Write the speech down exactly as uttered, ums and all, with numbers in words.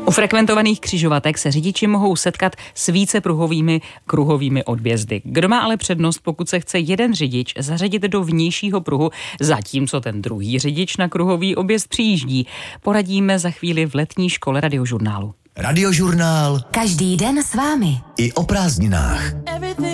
U frekventovaných křižovatek se řidiči mohou setkat s vícepruhovými kruhovými odbězdy. Kdo má ale přednost, pokud se chce jeden řidič zařadit do vnějšího pruhu, zatímco ten druhý řidič na kruhový objezd přijíždí? Poradíme za chvíli v letní škole Radiožurnálu. Radiožurnál. Každý den s vámi. I o prázdninách.